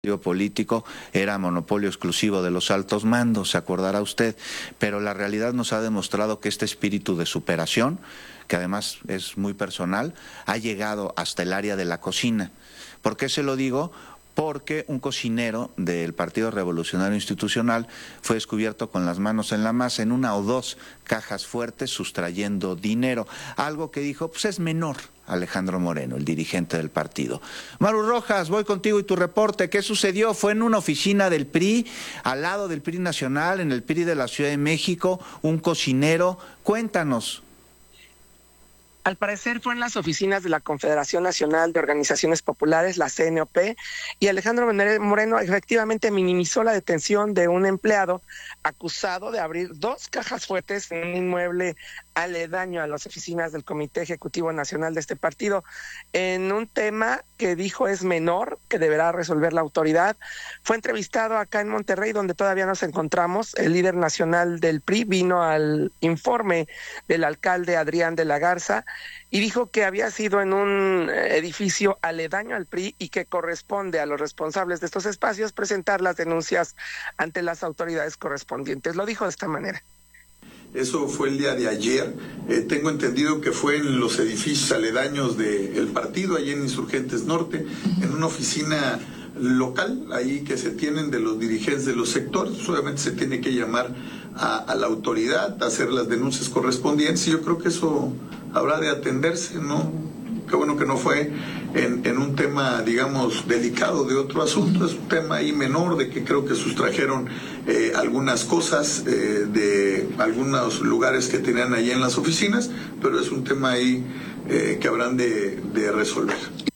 político era monopolio exclusivo de los altos mandos, se acordará usted, pero la realidad nos ha demostrado que este espíritu de superación, que además es muy personal, ha llegado hasta el área de la cocina. ¿Por qué se lo digo? Porque un cocinero del Partido Revolucionario Institucional fue descubierto con las manos en la masa en una o dos cajas fuertes sustrayendo dinero, algo que dijo, pues es menor. Alejandro Moreno, el dirigente del partido. Maru Rojas, voy contigo y tu reporte. ¿Qué sucedió? ¿Fue en una oficina del PRI, al lado del PRI Nacional, en el PRI de la Ciudad de México, un cocinero? Cuéntanos. Al parecer fue en las oficinas de la Confederación Nacional de Organizaciones Populares, la CNOP, y Alejandro Moreno efectivamente minimizó la detención de un empleado acusado de abrir dos cajas fuertes en un inmueble aledaño a las oficinas del Comité Ejecutivo Nacional de este partido, en un tema que dijo es menor, que deberá resolver la autoridad. Fue entrevistado acá en Monterrey, donde todavía nos encontramos. El líder nacional del PRI vino al informe del alcalde Adrián de la Garza y dijo que había sido en un edificio aledaño al PRI y que corresponde a los responsables de estos espacios presentar las denuncias ante las autoridades correspondientes. Lo dijo de esta manera. Eso fue el día de ayer. Tengo entendido que fue en los edificios aledaños del partido, allí en Insurgentes Norte, en una oficina local, ahí que se tienen de los dirigentes de los sectores. Pues obviamente se tiene que llamar a la autoridad, a hacer las denuncias correspondientes, y yo creo que eso habrá de atenderse, ¿no? Qué bueno que no fue en un tema, digamos, delicado de otro asunto, es un tema ahí menor, de que creo que sustrajeron algunas cosas de algunos lugares que tenían allí en las oficinas, pero es un tema ahí que habrán de resolver.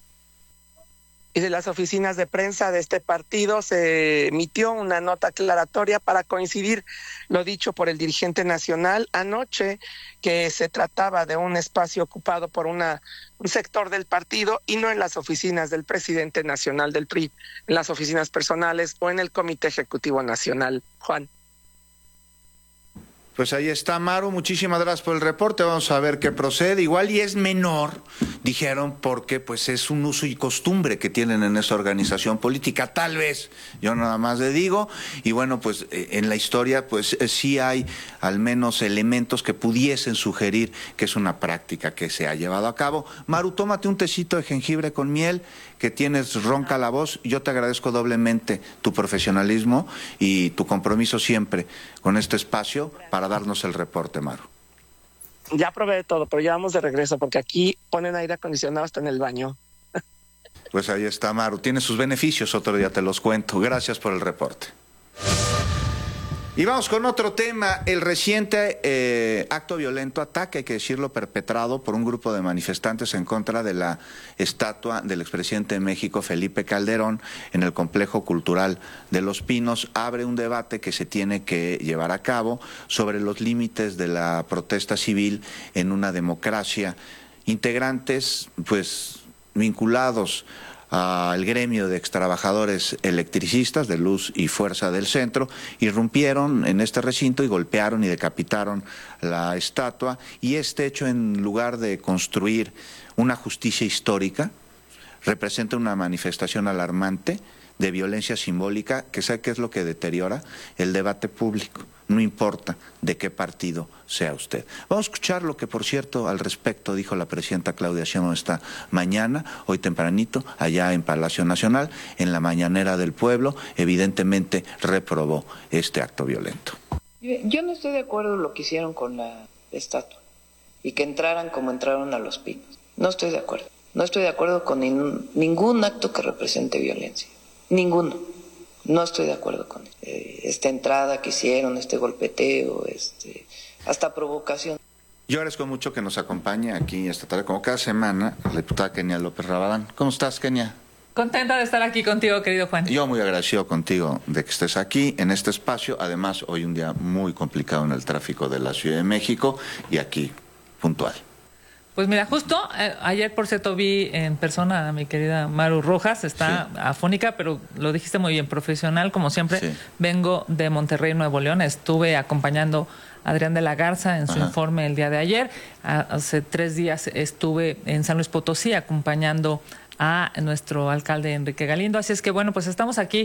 Y de las oficinas de prensa de este partido se emitió una nota aclaratoria para coincidir lo dicho por el dirigente nacional anoche, que se trataba de un espacio ocupado por un sector del partido y no en las oficinas del presidente nacional del PRI, en las oficinas personales o en el Comité Ejecutivo Nacional. Juan. Pues ahí está, Maru, muchísimas gracias por el reporte, vamos a ver qué procede. Igual y es menor, dijeron, porque pues es un uso y costumbre que tienen en esa organización política, tal vez, yo nada más le digo, y bueno, pues en la historia pues sí hay al menos elementos que pudiesen sugerir que es una práctica que se ha llevado a cabo. Maru, tómate un tecito de jengibre con miel, que tienes ronca la voz. Yo te agradezco doblemente tu profesionalismo y tu compromiso siempre con este espacio para darnos el reporte, Maru. Ya probé de todo, pero ya vamos de regreso porque aquí ponen aire acondicionado hasta en el baño. Pues ahí está, Maru. Tiene sus beneficios, otro día te los cuento. Gracias por el reporte. Y vamos con otro tema, el reciente acto violento, ataque, hay que decirlo, perpetrado por un grupo de manifestantes en contra de la estatua del expresidente de México, Felipe Calderón, en el Complejo Cultural de Los Pinos, abre un debate que se tiene que llevar a cabo sobre los límites de la protesta civil en una democracia. Integrantes, pues, vinculados al gremio de extrabajadores electricistas de Luz y Fuerza del Centro, irrumpieron en este recinto y golpearon y decapitaron la estatua, y este hecho, en lugar de construir una justicia histórica, representa una manifestación alarmante de violencia simbólica que sabe qué es lo que deteriora el debate público, no importa de qué partido sea usted. Vamos a escuchar lo que, por cierto, al respecto dijo la presidenta Claudia Sheinbaum esta mañana, hoy tempranito, allá en Palacio Nacional, en la mañanera del pueblo. Evidentemente reprobó este acto violento. Yo no estoy de acuerdo en lo que hicieron con la estatua y que entraran como entraron a Los Pinos. No estoy de acuerdo. No estoy de acuerdo con ningún acto que represente violencia. Ninguno. No estoy de acuerdo con esta entrada que hicieron, este golpeteo, hasta provocación. Yo agradezco mucho que nos acompañe aquí esta tarde, como cada semana, la diputada Kenia López Rabadán. ¿Cómo estás, Kenia? Contenta de estar aquí contigo, querido Juan. Yo muy agradecido contigo de que estés aquí, en este espacio. Además, hoy un día muy complicado en el tráfico de la Ciudad de México y aquí, puntual. Pues mira, justo ayer, por cierto, vi en persona a mi querida Maru Rojas, está afónica, pero lo dijiste muy bien, profesional, como siempre. Sí. Vengo de Monterrey, Nuevo León, estuve acompañando a Adrián de la Garza en su informe el día de ayer. Hace 3 días estuve en San Luis Potosí acompañando a nuestro alcalde Enrique Galindo. Así es que bueno, pues estamos aquí